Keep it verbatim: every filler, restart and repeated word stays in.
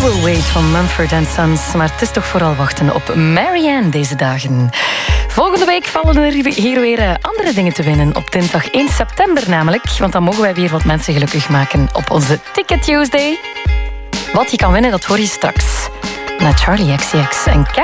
Will Wait van Mumford and Sons. Maar het is toch vooral wachten op Marianne deze dagen. Volgende week vallen er hier weer andere dingen te winnen. Op dinsdag één september namelijk. Want dan mogen wij weer wat mensen gelukkig maken op onze Ticket Tuesday. Wat je kan winnen, dat hoor je straks. Na Charlie X C X en